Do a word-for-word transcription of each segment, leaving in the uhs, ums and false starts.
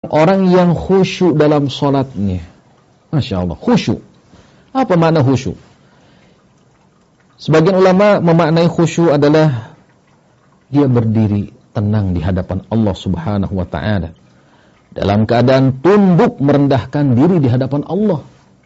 orang yang khusyuk dalam sholatnya. Masya Allah, khusyuk. Apa makna khusyuk? Sebagian ulama memaknai khusyuk adalah dia berdiri tenang di hadapan Allah Subhanahu wa ta'ala, dalam keadaan tunduk merendahkan diri di hadapan Allah.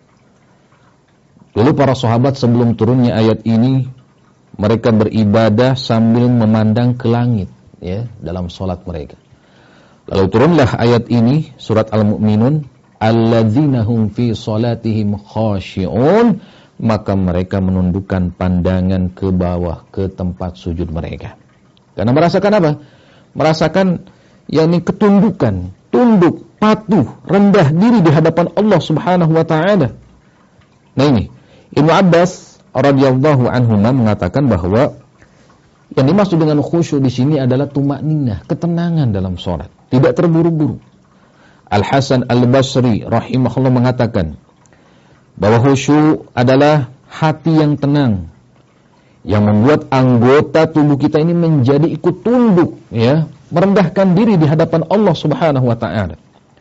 Dulu para sahabat sebelum turunnya ayat ini, mereka beribadah sambil memandang ke langit, ya, dalam sholat mereka. Lalu turunlah ayat ini, surat Al-Mu'minun, alladzina hum fi sholatihim khashi'un, maka mereka menundukkan pandangan ke bawah, ke tempat sujud mereka. Karena merasakan apa? Merasakan yakni ketundukan, tunduk, patuh, rendah diri di hadapan Allah Subhanahu wa ta'ala. Nah ini, Ibnu Abbas radhiyallahu anhuma mengatakan bahwa yang dimaksud dengan khusyuk di sini adalah tumakninah, ketenangan dalam sholat, tidak terburu-buru. Al-Hasan Al-Basri rahimahullah mengatakan bahwa khusyuk adalah hati yang tenang, yang membuat anggota tubuh kita ini menjadi ikut tunduk, ya, merendahkan diri di hadapan Allah Subhanahu wa ta'ala.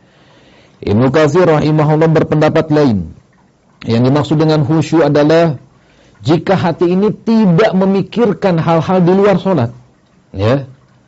Ibnu Katsir rahimahullah berpendapat lain. Yang dimaksud dengan khusyuk adalah jika hati ini tidak memikirkan hal-hal di luar sholat, ya,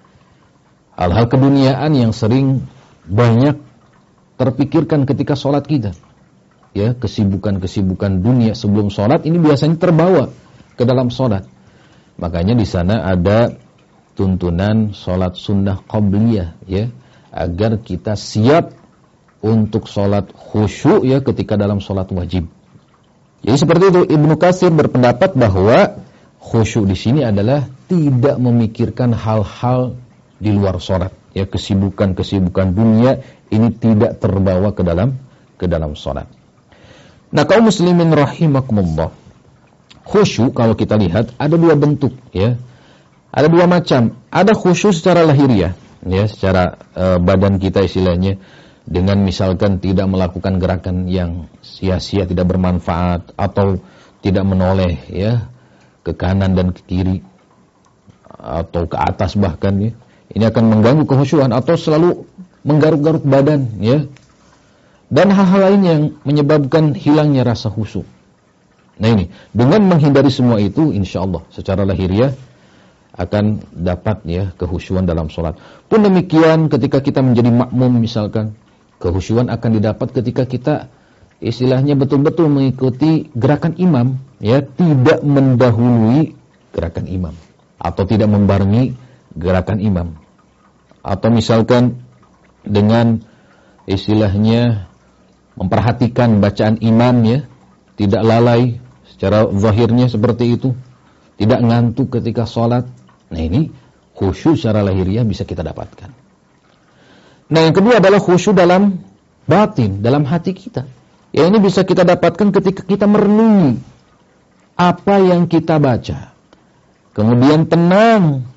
hal-hal keduniaan yang sering banyak terpikirkan ketika sholat kita, ya, kesibukan-kesibukan dunia sebelum sholat ini biasanya terbawa ke dalam sholat. Makanya di sana ada tuntunan sholat sunnah qabliyah, ya, agar kita siap untuk sholat khusyuk, ya, ketika dalam sholat wajib. Jadi seperti itu, Ibnu Katsir berpendapat bahwa khusyuk di sini adalah tidak memikirkan hal-hal di luar sholat, ya, kesibukan-kesibukan dunia ini tidak terbawa ke dalam ke dalam sholat. Nah, kaum muslimin rahimakumullah, khusyuk kalau kita lihat ada dua bentuk, ya, ada dua macam. Ada khusyuk secara lahiriah, ya, secara uh, badan kita istilahnya, dengan misalkan tidak melakukan gerakan yang sia-sia, tidak bermanfaat, atau tidak menoleh, ya, ke kanan dan ke kiri, atau ke atas bahkan, ya. Ini akan mengganggu kekhusyuan, atau selalu menggaruk-garuk badan, ya, dan hal-hal lain yang menyebabkan hilangnya rasa khusyuk. Nah ini, dengan menghindari semua itu, insya Allah secara lahiriah akan dapat, ya, kekhusyuan dalam sholat. Pun demikian ketika kita menjadi makmum misalkan, kekhusyuan akan didapat ketika kita istilahnya betul-betul mengikuti gerakan imam, ya, tidak mendahului gerakan imam, atau tidak membarengi gerakan imam, atau misalkan dengan istilahnya memperhatikan bacaan imam, ya, tidak lalai secara zahirnya seperti itu, tidak ngantuk ketika sholat. Nah ini khusyuk secara lahiriah bisa kita dapatkan. Nah yang kedua adalah khusyuk dalam batin, dalam hati kita. Ya ini bisa kita dapatkan ketika kita merenungi apa yang kita baca. Kemudian tenang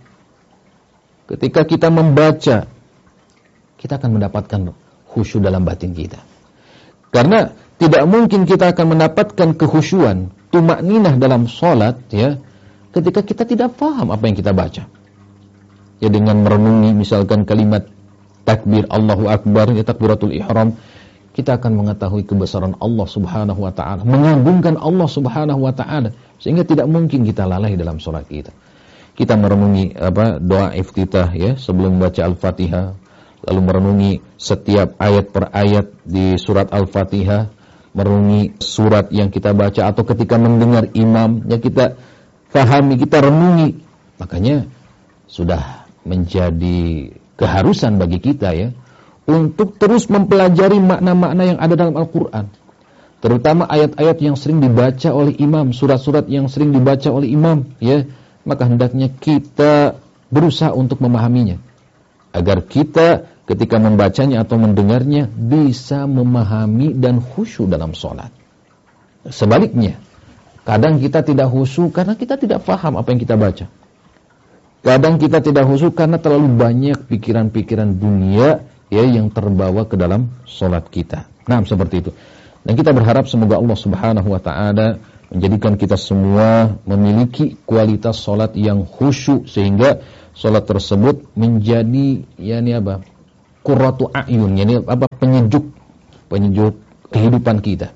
ketika kita membaca, kita akan mendapatkan khusyuk dalam batin kita. Karena tidak mungkin kita akan mendapatkan kekhusyuan, tumakninah dalam sholat, ya, ketika kita tidak paham apa yang kita baca. Ya dengan merenungi misalkan kalimat takbir Allahu Akbar, ya, takbiratul ihram, kita akan mengetahui kebesaran Allah Subhanahu wa ta'ala, mengagungkan Allah Subhanahu wa ta'ala, sehingga tidak mungkin kita lalai dalam sholat kita. Kita merenungi apa doa iftitah, ya, sebelum membaca Al-Fatihah, lalu merenungi setiap ayat per ayat di surat Al-Fatihah, merenungi surat yang kita baca, atau ketika mendengar imam, ya, kita fahami, kita renungi. Makanya sudah menjadi keharusan bagi kita, ya, untuk terus mempelajari makna-makna yang ada dalam Al-Quran, terutama ayat-ayat yang sering dibaca oleh imam, surat-surat yang sering dibaca oleh imam, ya, maka hendaknya kita berusaha untuk memahaminya, agar kita ketika membacanya atau mendengarnya bisa memahami dan khusyuk dalam sholat. Sebaliknya, kadang kita tidak khusyuk karena kita tidak paham apa yang kita baca. Kadang kita tidak khusyuk karena terlalu banyak pikiran-pikiran dunia, ya, yang terbawa ke dalam sholat kita. Nah, seperti itu. Dan kita berharap semoga Allah Subhanahu wa ta'ala menjadikan kita semua memiliki kualitas sholat yang khusyuk, sehingga sholat tersebut menjadi, ya, ini apa? qurratu a'yun, yani apa penyejuk penyejuk kehidupan kita.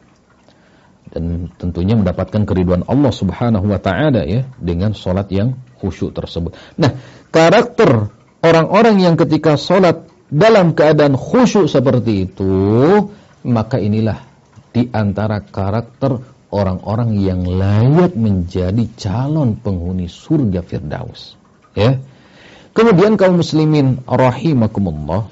Dan tentunya mendapatkan keriduan Allah Subhanahu wa taala ya dengan salat yang khusyuk tersebut. Nah, karakter orang-orang yang ketika salat dalam keadaan khusyuk seperti itu, maka inilah di antara karakter orang-orang yang layak menjadi calon penghuni surga Firdaus. Ya. Kemudian kaum muslimin rahimakumullah.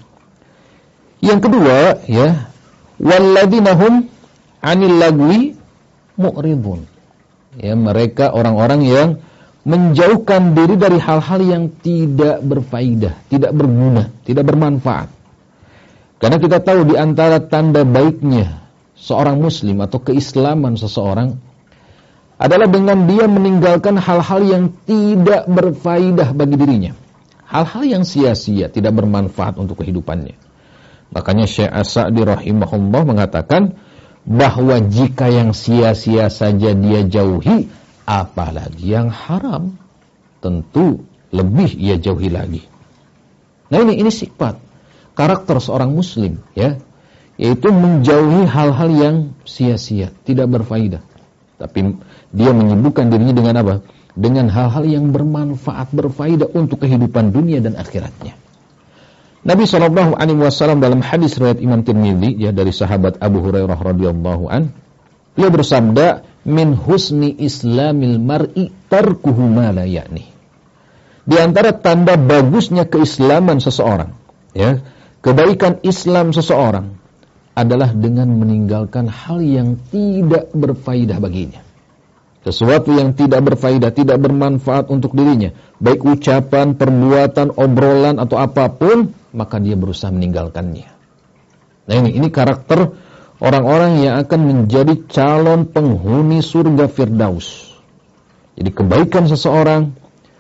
Yang kedua, ya, walladzina hum 'anil lagwi mu'ridun. Ya, mereka orang-orang yang menjauhkan diri dari hal-hal yang tidak berfaedah, tidak berguna, tidak bermanfaat. Karena kita tahu di antara tanda baiknya seorang muslim atau keislaman seseorang adalah dengan dia meninggalkan hal-hal yang tidak berfaedah bagi dirinya. Hal-hal yang sia-sia, tidak bermanfaat untuk kehidupannya. Makanya Syekh As-Sa'di rahimahullah mengatakan bahwa jika yang sia-sia saja dia jauhi, apalagi yang haram, tentu lebih ia jauhi lagi. Nah ini ini sifat karakter seorang muslim, ya, yaitu menjauhi hal-hal yang sia-sia, tidak berfaedah. Tapi dia menyibukkan dirinya dengan apa? Dengan hal-hal yang bermanfaat, berfaedah untuk kehidupan dunia dan akhiratnya. Nabi shallallahu alaihi wasallam dalam hadis riwayat Imam Tirmidzi ya dari sahabat Abu Hurairah radhiyallahu an, beliau bersabda, min husni islamil mar'i tarkuhu ma la ya'ni. Di antara tanda bagusnya keislaman seseorang, ya, kebaikan Islam seseorang adalah dengan meninggalkan hal yang tidak berfaedah baginya. Sesuatu yang tidak berfaedah, tidak bermanfaat untuk dirinya, baik ucapan, perbuatan, obrolan atau apapun, maka dia berusaha meninggalkannya. Nah ini ini karakter orang-orang yang akan menjadi calon penghuni surga Firdaus. Jadi kebaikan seseorang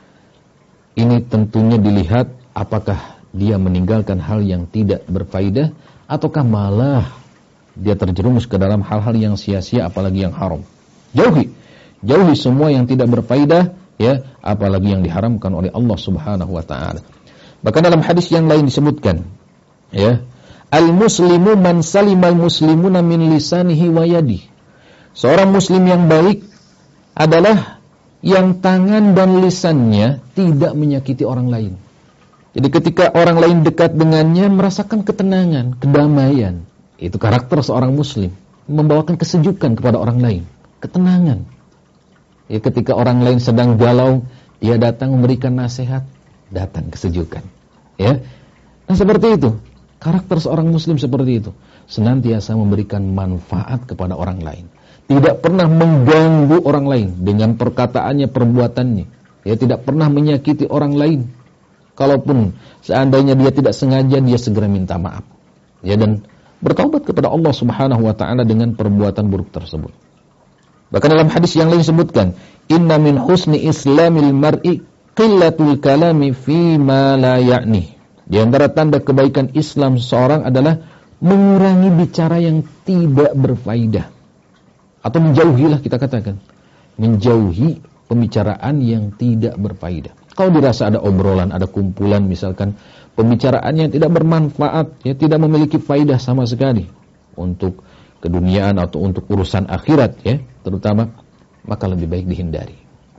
ini tentunya dilihat apakah dia meninggalkan hal yang tidak berfaedah ataukah malah dia terjerumus ke dalam hal-hal yang sia-sia apalagi yang haram. Jauhi. Jauhi semua yang tidak berfaedah, ya, apalagi yang diharamkan oleh Allah Subhanahu wa taala. Bahkan dalam hadis yang lain disebutkan, ya, al-muslimu man salimal muslimuna min lisanihi wa yadihi. Seorang muslim yang baik adalah yang tangan dan lisannya tidak menyakiti orang lain. Jadi ketika orang lain dekat dengannya merasakan ketenangan, kedamaian. Itu karakter seorang muslim, membawakan kesejukan kepada orang lain, ketenangan. Ya, ketika orang lain sedang galau, dia datang memberikan nasihat, datang kesejukan. Ya, nah seperti itu. Karakter seorang muslim seperti itu, senantiasa memberikan manfaat kepada orang lain, tidak pernah mengganggu orang lain dengan perkataannya, perbuatannya. Ya, tidak pernah menyakiti orang lain. Kalaupun seandainya dia tidak sengaja, dia segera minta maaf. Ya, dan bertaubat kepada Allah Subhanahu wa taala dengan perbuatan buruk tersebut. Bahkan dalam hadis yang lain disebutkan, inna min husni islamil mar'i qillatul kalami fi ma la ya'ni. Di antara tanda kebaikan Islam seseorang adalah mengurangi bicara yang tidak berfaedah. Atau menjauhilah kita katakan, menjauhi pembicaraan yang tidak berfaedah. Kalau dirasa ada obrolan, ada kumpulan misalkan pembicaraan yang tidak bermanfaat, ya, tidak memiliki faedah sama sekali untuk keduniaan atau untuk urusan akhirat, ya, terutama, maka lebih baik dihindari.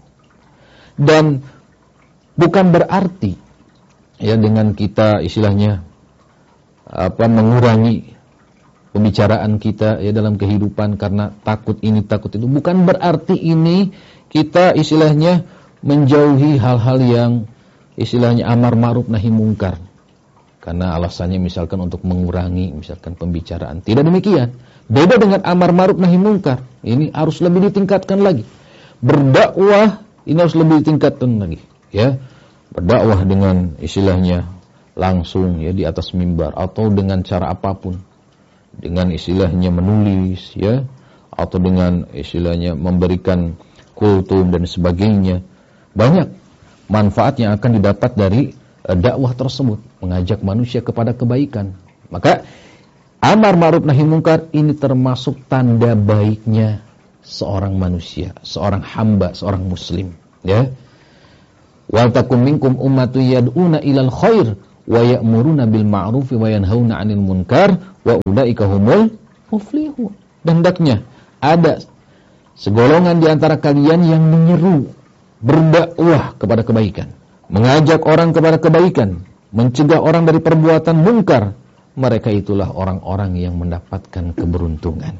Dan bukan berarti, ya, dengan kita istilahnya apa mengurangi pembicaraan kita, ya, dalam kehidupan karena takut ini takut itu, bukan berarti ini kita istilahnya menjauhi hal-hal yang istilahnya amar ma'ruf nahi mungkar karena alasannya misalkan untuk mengurangi misalkan pembicaraan. Tidak demikian. Beda dengan amar ma'ruf nahi mungkar. Ini harus lebih ditingkatkan lagi. Berdakwah ini harus lebih ditingkatkan lagi, ya. Berdakwah dengan istilahnya langsung, ya, di atas mimbar atau dengan cara apapun. Dengan istilahnya menulis, ya, atau dengan istilahnya memberikan kultum dan sebagainya. Banyak manfaat yang akan didapat dari uh, dakwah tersebut, mengajak manusia kepada kebaikan. Maka amar ma'ruf nahi mungkar ini termasuk tanda baiknya seorang manusia, seorang hamba, seorang muslim, ya. Wa takum minkum ummatun yad'una ilal khair wa ya'muruna bil ma'rufi wa yanhauna 'anil munkar wa ulaika humul muflihun. Dan hendaknya ada segolongan di antara kalian yang menyeru, berdakwah kepada kebaikan, mengajak orang kepada kebaikan, mencegah orang dari perbuatan munkar. Mereka itulah orang-orang yang mendapatkan keberuntungan.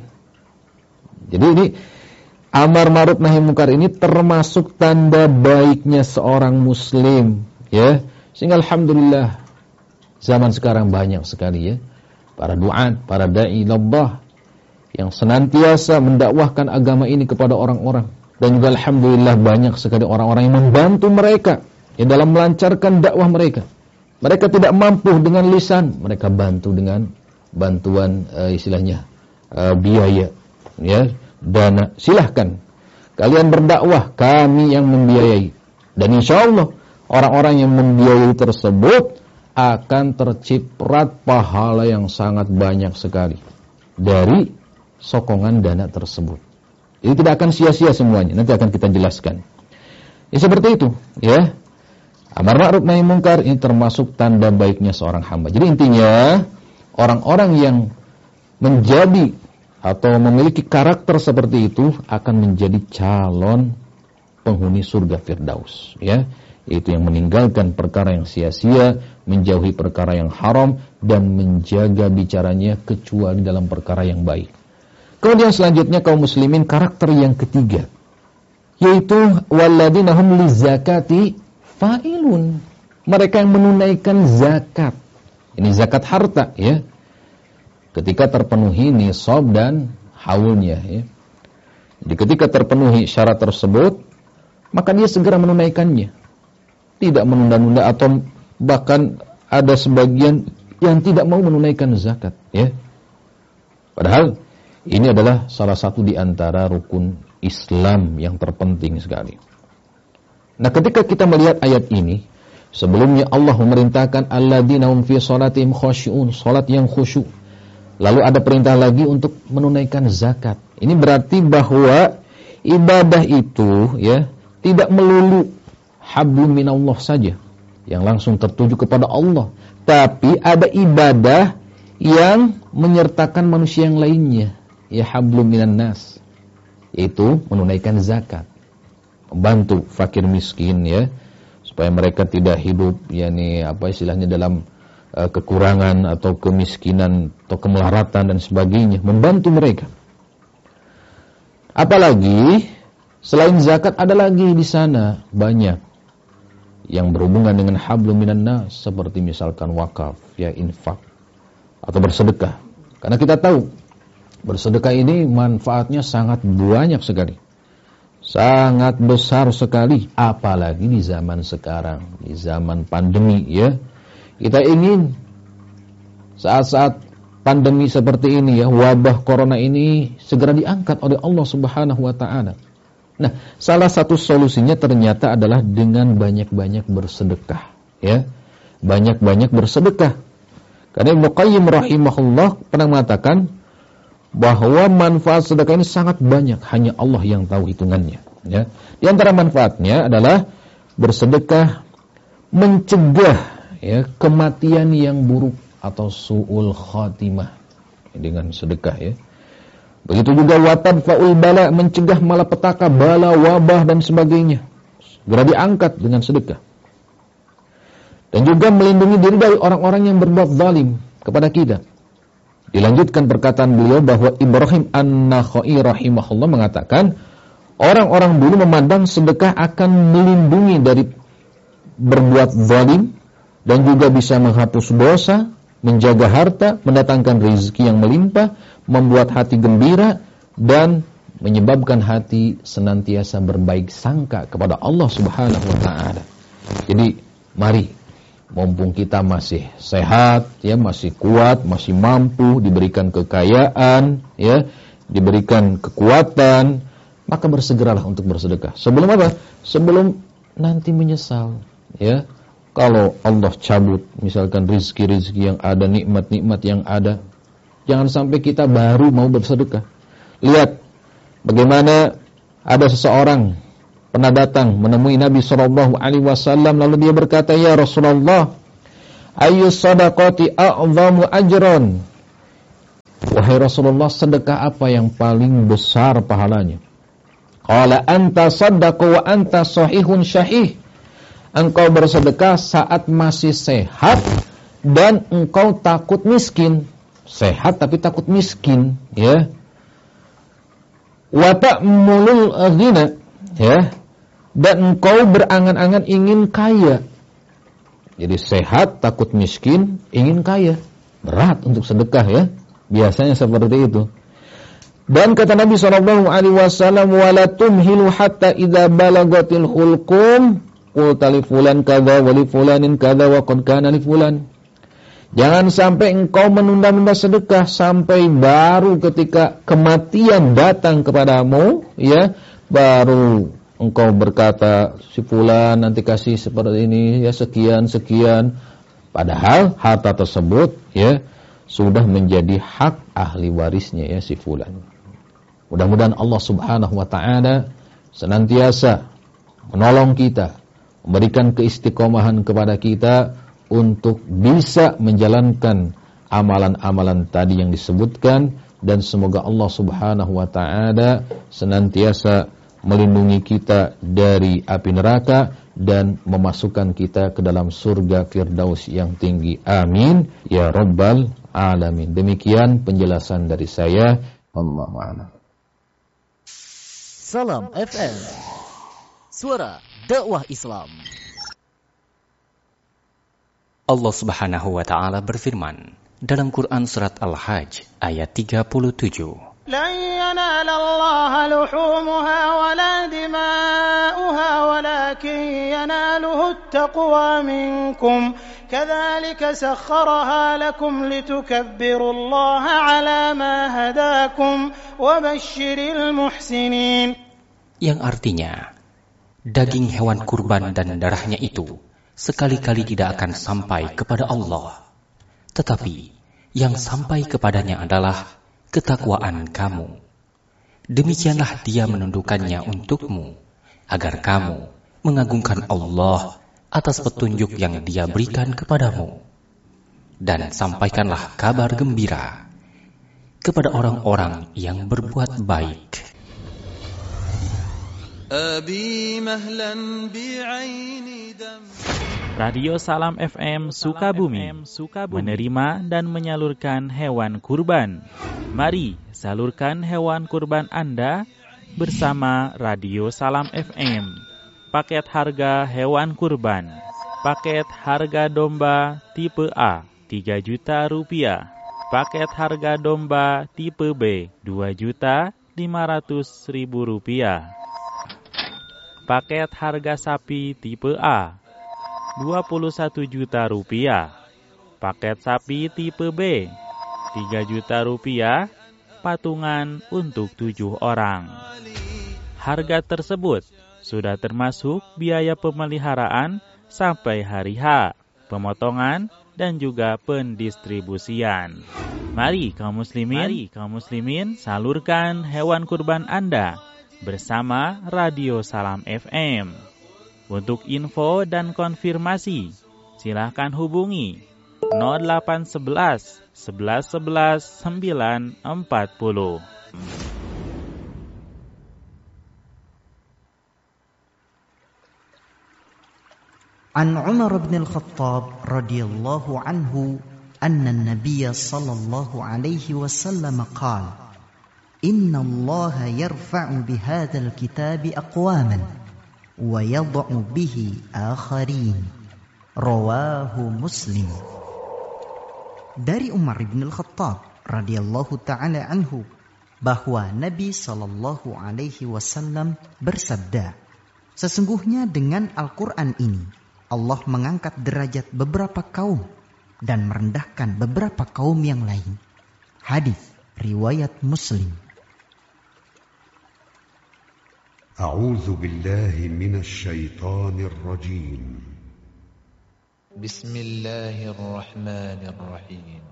Jadi ini amar ma'ruf nahi munkar ini termasuk tanda baiknya seorang muslim, ya. Sehingga alhamdulillah zaman sekarang banyak sekali ya para duat, para dai ilallah yang senantiasa mendakwahkan agama ini kepada orang-orang, dan juga alhamdulillah banyak sekali orang-orang yang membantu mereka ya dalam melancarkan dakwah mereka. Mereka tidak mampu dengan lisan, mereka bantu dengan bantuan uh, istilahnya uh, biaya, ya, dana. Silahkan kalian berdakwah, kami yang membiayai. Dan insya Allah orang-orang yang membiayai tersebut akan terciprat pahala yang sangat banyak sekali dari sokongan dana tersebut. Ini tidak akan sia-sia semuanya. Nanti akan kita jelaskan. Ya seperti itu, ya. Amar ma'ruf nahi munkar ini termasuk tanda baiknya seorang hamba. Jadi intinya orang-orang yang menjadi atau memiliki karakter seperti itu akan menjadi calon penghuni surga Firdaus, ya. Yaitu yang meninggalkan perkara yang sia-sia, menjauhi perkara yang haram, dan menjaga bicaranya kecuali dalam perkara yang baik. Kemudian selanjutnya kaum muslimin karakter yang ketiga, yaitu walladzina hum lizakati fa'ilun. Mereka yang menunaikan zakat. Ini zakat harta, ya. Ketika terpenuhi nisab dan haulnya, ya. Jadi ketika terpenuhi syarat tersebut, maka dia segera menunaikannya. Tidak menunda-nunda, atau bahkan ada sebagian yang tidak mau menunaikan zakat, ya. Padahal ini adalah salah satu di antara rukun Islam yang terpenting sekali. Nah, ketika kita melihat ayat ini, sebelumnya Allah memerintahkan alladzina hum fi shalatihim khashi'un, salat yang khusyuk. Lalu ada perintah lagi untuk menunaikan zakat. Ini berarti bahwa ibadah itu ya tidak melulu hablum minallah saja yang langsung tertuju kepada Allah, tapi ada ibadah yang menyertakan manusia yang lainnya, ya hablum minan nas, yaitu menunaikan zakat. Membantu fakir miskin, ya, supaya mereka tidak hidup yakni apa istilahnya dalam uh, kekurangan atau kemiskinan atau kemelaratan dan sebagainya, membantu mereka. Apalagi selain zakat ada lagi di sana banyak yang berhubungan dengan hablum minan nas, seperti misalkan wakaf, ya, infak atau bersedekah. Karena kita tahu bersedekah ini manfaatnya sangat banyak sekali. Sangat besar sekali, apalagi di zaman sekarang, di zaman pandemi, ya. Kita ingin saat-saat pandemi seperti ini, ya, wabah corona ini segera diangkat oleh Allah Subhanahu wa taala. Nah, salah satu solusinya ternyata adalah dengan banyak-banyak bersedekah, ya. Banyak-banyak bersedekah. Karena Ibnu Qayyim rahimahullah pernah mengatakan bahwa manfaat sedekah ini sangat banyak, hanya Allah yang tahu hitungannya, ya. Di antara manfaatnya adalah bersedekah mencegah, ya, kematian yang buruk atau su'ul khatimah dengan sedekah, ya. Begitu juga watadfa'ul bala, mencegah malapetaka, bala, wabah dan sebagainya, segera diangkat dengan sedekah. Dan juga melindungi diri dari orang-orang yang berbuat zalim kepada kita. Dilanjutkan perkataan beliau bahwa Ibrahim An-Nakhai rahimahullah mengatakan, orang-orang dulu memandang sedekah akan melindungi dari berbuat zalim dan juga bisa menghapus dosa, menjaga harta, mendatangkan rezeki yang melimpah, membuat hati gembira, dan menyebabkan hati senantiasa berbaik sangka kepada Allah Subhanahu wa taala. Jadi, mari, mumpung kita masih sehat, ya, masih kuat, masih mampu, diberikan kekayaan, ya, diberikan kekuatan, maka bersegeralah untuk bersedekah. Sebelum apa? Sebelum nanti menyesal, ya. Kalau Allah cabut misalkan rizki-rizki yang ada, nikmat-nikmat yang ada, jangan sampai kita baru mau bersedekah. Lihat bagaimana ada seseorang pernah datang menemui Nabi shallallahu alaihi wasallam, lalu dia berkata, "Ya Rasulullah, Ayyus sadaqati a'zamu ajran. Wahai Rasulullah, sedekah apa yang paling besar pahalanya? Qala anta saddaqa wa anta sahihun syahih. Engkau bersedekah saat masih sehat dan engkau takut miskin. Sehat tapi takut miskin, ya. Wa ta'mulul ghina, ya. Dan engkau berangan-angan ingin kaya. Jadi sehat, takut miskin, ingin kaya. Berat untuk sedekah, ya. Biasanya seperti itu. Dan kata Nabi shallallahu alaihi wasallam, wala tumhilu hatta idza balagatil hulqum qulta li fulan kadza wa li fulanin kadza wa qad kana li fulan. Jangan sampai engkau menunda-nunda sedekah sampai baru ketika kematian datang kepadamu, ya, baru engkau berkata si fulan nanti kasih seperti ini, ya, sekian sekian. Padahal harta tersebut, ya, sudah menjadi hak ahli warisnya, ya, si fulan. Mudah-mudahan Allah Subhanahu wa taala senantiasa menolong kita, memberikan keistiqomahan kepada kita untuk bisa menjalankan amalan-amalan tadi yang disebutkan, dan semoga Allah Subhanahu wa taala senantiasa melindungi kita dari api neraka dan memasukkan kita ke dalam surga Firdaus yang tinggi. Amin ya rabbal alamin. Demikian penjelasan dari saya. Wallahu a'lam. Salam F M, suara dakwah Islam. Allah Subhanahu wa taala berfirman dalam Quran surat Al-Hajj ayat tiga puluh tujuh. لن ينال الله لحومها ولا دماؤها ولكن يناله التقوى منكم كذلك سخرها لكم لتكبروا الله على ما هداكم وبشر المحسنين. Yang artinya, daging hewan kurban dan darahnya itu sekali-kali tidak akan sampai kepada Allah, tetapi yang sampai kepadanya adalah ketakwaan kamu. Demikianlah Dia menundukkannya untukmu, agar kamu mengagungkan Allah atas petunjuk yang Dia berikan kepadamu. Dan sampaikanlah kabar gembira kepada orang-orang yang berbuat baik. Radio Salam F M Sukabumi menerima dan menyalurkan hewan kurban. Mari salurkan hewan kurban Anda bersama Radio Salam F M. Paket harga hewan kurban. Paket harga domba tipe A tiga juta rupiah. Paket harga domba tipe B dua juta lima ratus ribu rupiah. Paket harga sapi tipe A dua puluh satu juta rupiah. Paket sapi tipe B tiga juta rupiah, patungan untuk tujuh orang. Harga tersebut sudah termasuk biaya pemeliharaan sampai hari H, pemotongan dan juga pendistribusian. Mari kaum muslimin, Mari kaum muslimin salurkan hewan kurban Anda bersama Radio Salam F M. Untuk info dan konfirmasi, silakan hubungi nol delapan sebelas sebelas sebelas sembilan empat puluh. An Umar bin Al-Khattab radhiyallahu anhu anna an-nabiy sallallahu alaihi wasallam qala Inna Allah yarfa'u bihadzal kitabi aqwaman wa yad'u bihi akharin. Rawahu Muslim. Dari Umar bin Al-Khattab radhiyallahu taala anhu bahwa Nabi sallallahu alaihi wasallam bersabda, sesungguhnya dengan Al-Qur'an ini Allah mengangkat derajat beberapa kaum dan merendahkan beberapa kaum yang lain. Hadis riwayat Muslim. أعوذ بالله من الشيطان الرجيم بسم الله الرحمن الرحيم